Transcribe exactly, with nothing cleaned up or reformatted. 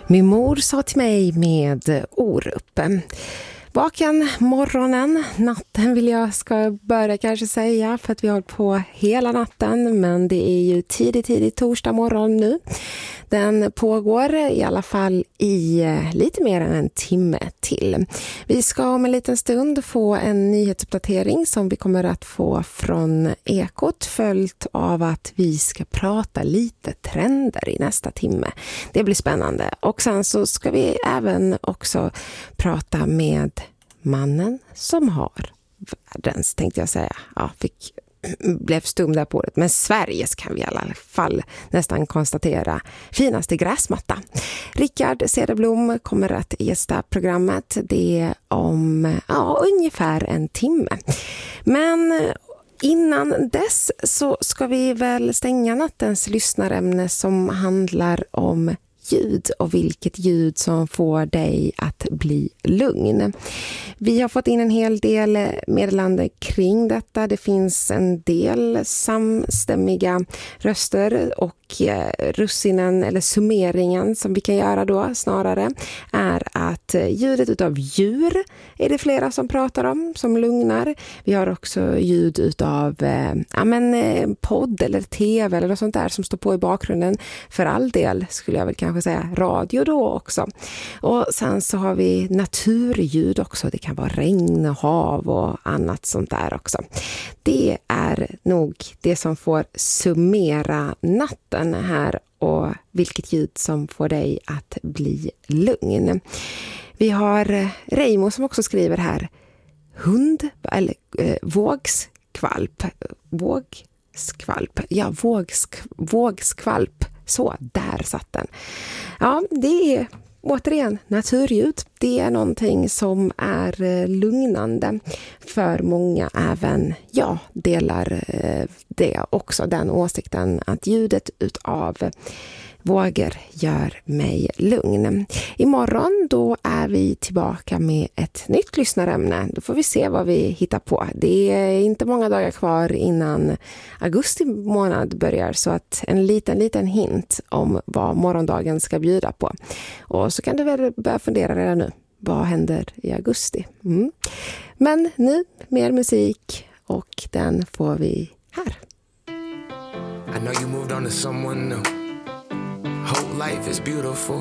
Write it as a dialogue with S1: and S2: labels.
S1: Min mor sa till mig med Orup. Vaken morgonen, natten vill jag ska börja kanske säga, för att vi har hållit på hela natten, men det är ju tidigt, tidigt torsdag morgon nu. Den pågår i alla fall i lite mer än en timme till. Vi ska om en liten stund få en nyhetsuppdatering som vi kommer att få från Ekot, följt av att vi ska prata lite trender i nästa timme. Det blir spännande. Och sen så ska vi även också prata med mannen som har världens, tänkte jag säga. Ja, fick blev stum där på det. Men Sveriges kan vi i alla fall nästan konstatera finaste gräsmatta. Rickard Cederblom kommer att gästa programmet. Det är om ja, ungefär en timme. Men innan dess så ska vi väl stänga nattens lyssnarämne som handlar om ljud och vilket ljud som får dig att bli lugn. Vi har fått in en hel del meddelande kring detta. Det finns en del samstämmiga röster och russinen eller summeringen som vi kan göra då snarare är att ljudet utav djur är det flera som pratar om som lugnar. Vi har också ljud utav ja, men, podd eller tv eller något sånt där som står på i bakgrunden. För all del skulle jag väl kanske säga radio då också. Och sen så har vi naturljud också. Det kan vara regn, hav och annat sånt där också. Det är nog det som får summera natten här och vilket ljud som får dig att bli lugn. Vi har Reimo som också skriver här hund eller eh, vågskvalp vågskvalp ja vågsk, vågskvalp så där satt den. Ja, det är återigen naturljud. Det är någonting som är lugnande för många. Även jag delar det också, den åsikten att ljudet utav vågor gör mig lugn. Imorgon då är vi tillbaka med ett nytt lyssnarämne. Då får vi se vad vi hittar på. Det är inte många dagar kvar innan augusti månad börjar, så att en liten liten hint om vad morgondagen ska bjuda på. Och så kan du väl börja fundera redan nu. Vad händer i augusti? Mm. Men nu mer musik och den får vi här.
S2: I know you moved on to someone new. Whole life is beautiful.